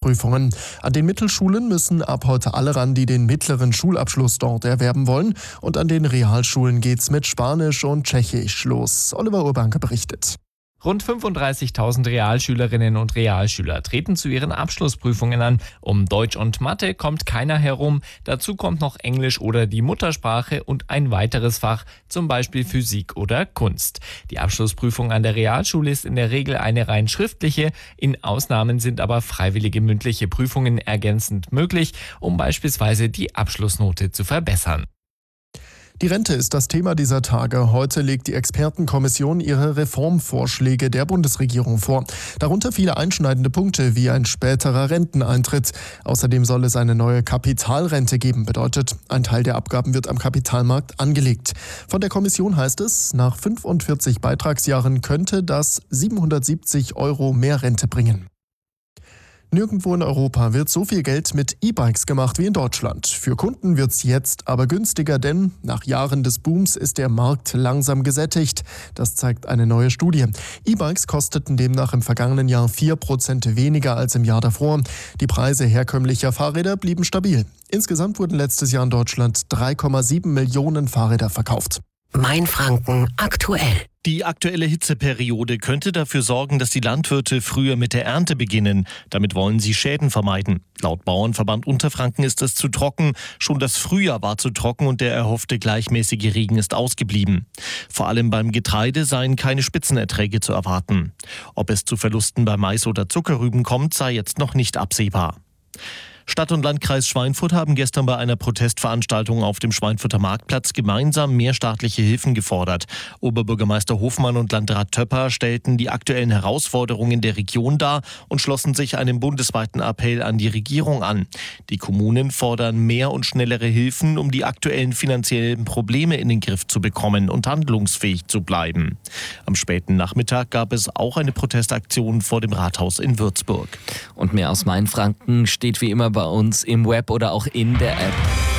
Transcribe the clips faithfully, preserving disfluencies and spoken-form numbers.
Abschlussprüfungen. An den Mittelschulen müssen ab heute alle ran, die den mittleren Schulabschluss dort erwerben wollen. Und an den Realschulen geht's mit Spanisch und Tschechisch los. Oliver Urbanke berichtet. Rund fünfunddreißigtausend Realschülerinnen und Realschüler treten zu ihren Abschlussprüfungen an. Um Deutsch und Mathe kommt keiner herum. Dazu kommt noch Englisch oder die Muttersprache und ein weiteres Fach, zum Beispiel Physik oder Kunst. Die Abschlussprüfung an der Realschule ist in der Regel eine rein schriftliche. In Ausnahmen sind aber freiwillige mündliche Prüfungen ergänzend möglich, um beispielsweise die Abschlussnote zu verbessern. Die Rente ist das Thema dieser Tage. Heute legt die Expertenkommission ihre Reformvorschläge der Bundesregierung vor. Darunter viele einschneidende Punkte wie ein späterer Renteneintritt. Außerdem soll es eine neue Kapitalrente geben. Bedeutet, ein Teil der Abgaben wird am Kapitalmarkt angelegt. Von der Kommission heißt es, nach fünfundvierzig Beitragsjahren könnte das siebenhundertsiebzig Euro mehr Rente bringen. Nirgendwo in Europa wird so viel Geld mit E-Bikes gemacht wie in Deutschland. Für Kunden wird's jetzt aber günstiger, denn nach Jahren des Booms ist der Markt langsam gesättigt. Das zeigt eine neue Studie. E-Bikes kosteten demnach im vergangenen Jahr vier Prozent weniger als im Jahr davor. Die Preise herkömmlicher Fahrräder blieben stabil. Insgesamt wurden letztes Jahr in Deutschland drei Komma sieben Millionen Fahrräder verkauft. Mainfranken aktuell. Die aktuelle Hitzeperiode könnte dafür sorgen, dass die Landwirte früher mit der Ernte beginnen. Damit wollen sie Schäden vermeiden. Laut Bauernverband Unterfranken ist es zu trocken. Schon das Frühjahr war zu trocken und der erhoffte gleichmäßige Regen ist ausgeblieben. Vor allem beim Getreide seien keine Spitzenerträge zu erwarten. Ob es zu Verlusten bei Mais oder Zuckerrüben kommt, sei jetzt noch nicht absehbar. Stadt und Landkreis Schweinfurt haben gestern bei einer Protestveranstaltung auf dem Schweinfurter Marktplatz gemeinsam mehr staatliche Hilfen gefordert. Oberbürgermeister Hofmann und Landrat Töpper stellten die aktuellen Herausforderungen der Region dar und schlossen sich einem bundesweiten Appell an die Regierung an. Die Kommunen fordern mehr und schnellere Hilfen, um die aktuellen finanziellen Probleme in den Griff zu bekommen und handlungsfähig zu bleiben. Am späten Nachmittag gab es auch eine Protestaktion vor dem Rathaus in Würzburg. Und mehr aus Mainfranken steht wie immer bei uns im Web oder auch in der App.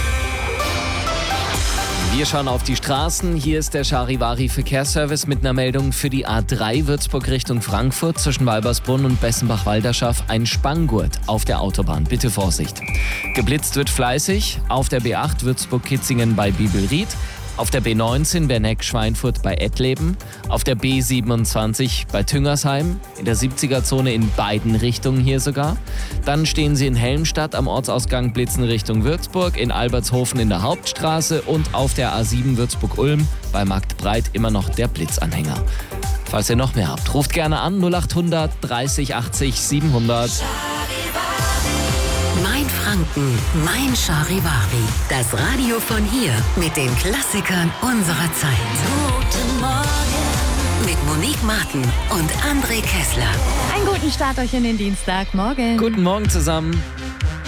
Wir schauen auf die Straßen. Hier ist der Charivari Verkehrsservice mit einer Meldung für die A drei Würzburg Richtung Frankfurt zwischen Walbersbrunn und Bessenbach-Walderschaff ein Spanngurt auf der Autobahn. Bitte Vorsicht. Geblitzt wird fleißig auf der B acht Würzburg-Kitzingen bei Bibelried. Auf der B neunzehn Werneck-Schweinfurt bei Ettleben, auf der B siebenundzwanzig bei Tüngersheim, in der siebziger-Zone in beiden Richtungen hier sogar. Dann stehen Sie in Helmstadt am Ortsausgang Blitzen Richtung Würzburg, in Albertshofen in der Hauptstraße und auf der A sieben Würzburg-Ulm bei Marktbreit immer noch der Blitzanhänger. Falls ihr noch mehr habt, ruft gerne an null achthundert dreißig achtzig siebenhundert. Mainfranken, mein Charivari. Das Radio von hier mit den Klassikern unserer Zeit. Guten Morgen. Mit Monique Martin und André Kessler. Einen guten Start euch in den Dienstagmorgen. Guten Morgen zusammen.